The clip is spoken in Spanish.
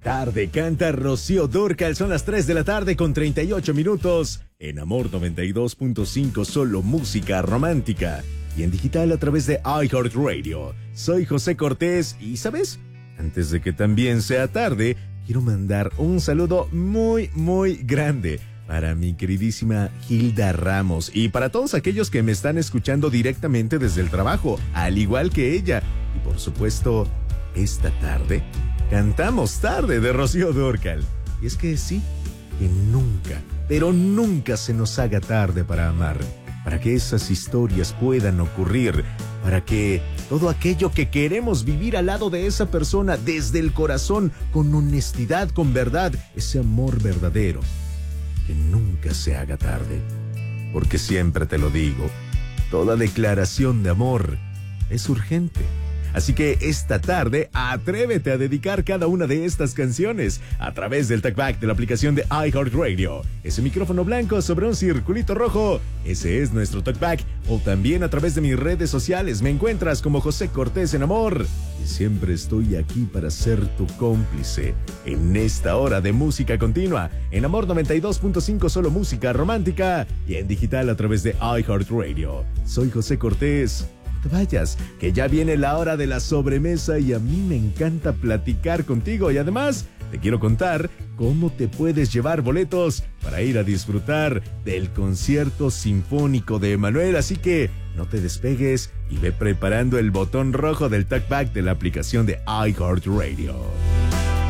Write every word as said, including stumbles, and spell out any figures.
tarde canta Rocío Dúrcal. Son las tres de la tarde con treinta y ocho minutos. En Amor noventa y dos punto cinco, solo música romántica. Y en digital a través de iHeartRadio. Soy José Cortés y, ¿sabes? Antes de que también sea tarde, quiero mandar un saludo muy, muy grande para mi queridísima Hilda Ramos y para todos aquellos que me están escuchando directamente desde el trabajo, al igual que ella. Y por supuesto, esta tarde cantamos Tarde de Rocío Dúrcal. Y es que sí, que nunca, pero nunca se nos haga tarde para amar, para que esas historias puedan ocurrir, para que todo aquello que queremos vivir al lado de esa persona desde el corazón, con honestidad, con verdad, ese amor verdadero, que nunca se haga tarde. Porque siempre te lo digo, toda declaración de amor es urgente. Así que esta tarde, atrévete a dedicar cada una de estas canciones a través del talkback de la aplicación de iHeartRadio. Ese micrófono blanco sobre un circulito rojo, ese es nuestro talkback. O también a través de mis redes sociales, me encuentras como José Cortés en Amor. Y siempre estoy aquí para ser tu cómplice en esta hora de música continua. En Amor noventa y dos punto cinco, solo música romántica. Y en digital a través de iHeartRadio. Soy José Cortés. Te vayas, que ya viene la hora de la sobremesa y a mí me encanta platicar contigo y además te quiero contar cómo te puedes llevar boletos para ir a disfrutar del concierto sinfónico de Emanuel, así que no te despegues y ve preparando el botón rojo del talkback de la aplicación de iHeartRadio.